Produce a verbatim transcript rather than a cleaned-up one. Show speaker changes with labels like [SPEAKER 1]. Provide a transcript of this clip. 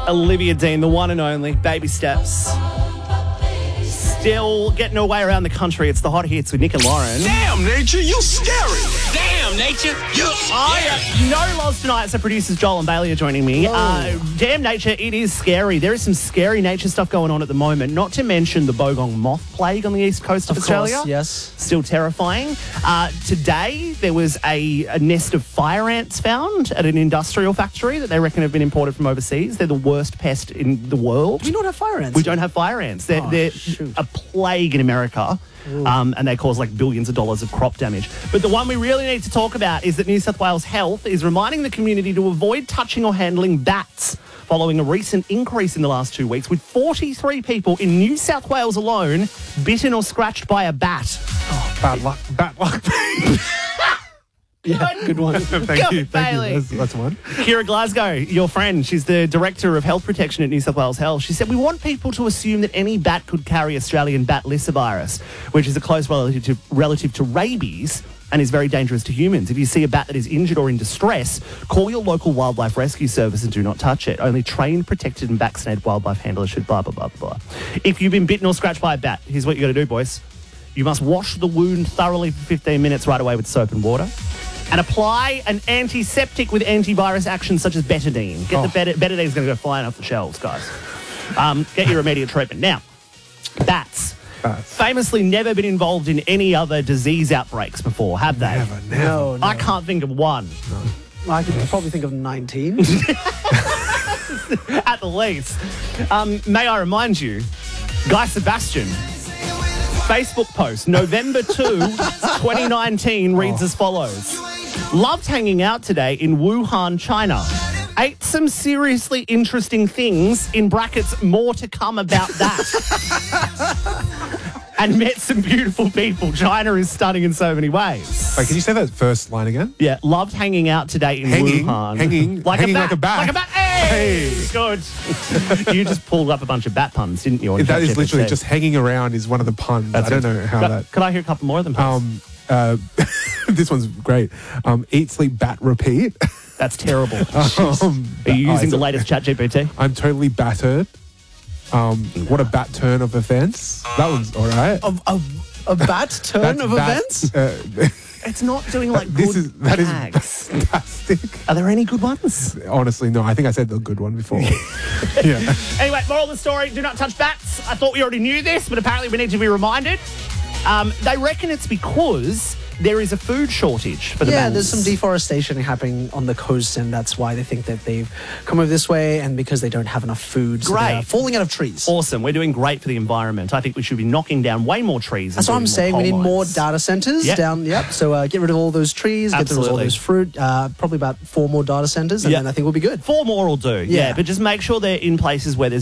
[SPEAKER 1] Olivia Dean, the one and only, Baby Steps. Still getting her way around the country. It's the hot hits with Nick and Lauren.
[SPEAKER 2] Damn, nature, you scary. Damn, nature, you
[SPEAKER 1] I uh, no Loz tonight, so producers Joel and Bailey are joining me. Uh, damn nature, it is scary. There is some scary nature stuff going on at the moment, not to mention the Bogong moth plague on the east coast of,
[SPEAKER 3] Of
[SPEAKER 1] Australia.
[SPEAKER 3] course, yes.
[SPEAKER 1] Still terrifying. Uh, today, there was a, a nest of fire ants found at an industrial factory that they reckon have been imported from overseas. They're the worst pest in the world.
[SPEAKER 3] Do we not have fire ants?
[SPEAKER 1] We don't have fire ants. They're,
[SPEAKER 3] Oh,
[SPEAKER 1] they're
[SPEAKER 3] shoot.
[SPEAKER 1] a plague in America, um, and they cause like billions of dollars of crop damage. But the one we really need to talk about is that New South Wales Health is reminding the community to avoid touching or handling bats following a recent increase in the last two weeks, with forty-three people in New South Wales alone bitten or scratched by a bat.
[SPEAKER 4] Oh, bad luck. Bad luck.
[SPEAKER 3] Yeah, good one.
[SPEAKER 4] thank
[SPEAKER 1] Go,
[SPEAKER 4] you. Thank
[SPEAKER 1] Bailey.
[SPEAKER 4] you. That's, that's one.
[SPEAKER 1] Kira Glasgow, your friend, she's the Director of Health Protection at New South Wales Health. She said, we want people to assume that any bat could carry Australian bat lyssavirus, which is a close relative to, relative to rabies and is very dangerous to humans. If you see a bat that is injured or in distress, call your local wildlife rescue service and do not touch it. Only trained, protected and vaccinated wildlife handlers should blah, blah, blah, blah. If you've been bitten or scratched by a bat, here's what you got to do, boys. You must wash the wound thoroughly for fifteen minutes right away with soap and water. And apply an antiseptic with antivirus action such as betadine. Get
[SPEAKER 4] Oh.
[SPEAKER 1] the bet- betadine's going to go flying off the shelves, guys. Um, get your immediate treatment. Now, bats.
[SPEAKER 4] Bats.
[SPEAKER 1] Famously never been involved in any other disease outbreaks before, have they?
[SPEAKER 4] Never, never.
[SPEAKER 3] No, no.
[SPEAKER 1] I can't think of one,
[SPEAKER 3] I could probably think of nineteen.
[SPEAKER 1] at the least. Um, may I remind you, Guy Sebastian, Facebook post, November second, twenty nineteen, reads as follows. Loved hanging out today in Wuhan, China. Ate some seriously interesting things, in brackets, more to come about that. And met some beautiful people. China is stunning in so many ways.
[SPEAKER 4] Wait, can you say that first line again?
[SPEAKER 1] Yeah, loved hanging out today in
[SPEAKER 4] Hanging,
[SPEAKER 1] Wuhan.
[SPEAKER 4] hanging, hanging like a bat.
[SPEAKER 1] Like a bat. Hey!
[SPEAKER 4] Hey.
[SPEAKER 1] Good. You just pulled up a bunch of bat puns, didn't you? on
[SPEAKER 4] That is
[SPEAKER 1] ChatGPT?
[SPEAKER 4] literally just hanging around is one of the puns.
[SPEAKER 1] That's
[SPEAKER 4] I don't
[SPEAKER 1] it.
[SPEAKER 4] know how
[SPEAKER 1] Could-
[SPEAKER 4] that...
[SPEAKER 1] Could I hear a couple more of them, please?
[SPEAKER 4] Um, uh, this one's great. Um, eat, sleep, bat, repeat.
[SPEAKER 1] That's terrible.
[SPEAKER 4] um,
[SPEAKER 1] Are you
[SPEAKER 4] oh,
[SPEAKER 1] using
[SPEAKER 4] it's
[SPEAKER 1] the
[SPEAKER 4] a-
[SPEAKER 1] latest ChatGPT?
[SPEAKER 4] I'm totally battered. Um, what a bat turn of events. That one's all right.
[SPEAKER 3] a, a, a bat turn
[SPEAKER 4] That's
[SPEAKER 3] of
[SPEAKER 4] bat-
[SPEAKER 3] events?
[SPEAKER 4] Uh,
[SPEAKER 1] It's not doing like
[SPEAKER 4] this
[SPEAKER 1] good
[SPEAKER 4] is that is
[SPEAKER 1] tags.
[SPEAKER 4] fantastic.
[SPEAKER 1] Are there any good ones?
[SPEAKER 4] Honestly, no. I think I said the good one before. yeah.
[SPEAKER 1] Anyway, moral of the story, do not touch bats. I thought we already knew this, but apparently we need to be reminded. Um, they reckon it's because there is a food shortage for the
[SPEAKER 3] Yeah,
[SPEAKER 1] bats.
[SPEAKER 3] there's some deforestation happening on the coast, and that's why they think that they've come over this way, and because they don't have enough food. So
[SPEAKER 1] Great.
[SPEAKER 3] they are falling out of trees.
[SPEAKER 1] Awesome. We're doing great for the environment. I think we should be knocking down way more trees. and
[SPEAKER 3] That's what I'm
[SPEAKER 1] building
[SPEAKER 3] saying.
[SPEAKER 1] more
[SPEAKER 3] We need
[SPEAKER 1] coal
[SPEAKER 3] more
[SPEAKER 1] mines.
[SPEAKER 3] data centers
[SPEAKER 1] Yep.
[SPEAKER 3] down. Yep. So uh, get rid of all those trees, get rid of all
[SPEAKER 1] Absolutely.
[SPEAKER 3] those fruit. Uh, probably about four more data centers, and
[SPEAKER 1] Yep.
[SPEAKER 3] then I think we'll be good.
[SPEAKER 1] Four more will do. Yeah.
[SPEAKER 3] Yeah.
[SPEAKER 1] But just make sure they're in places where there's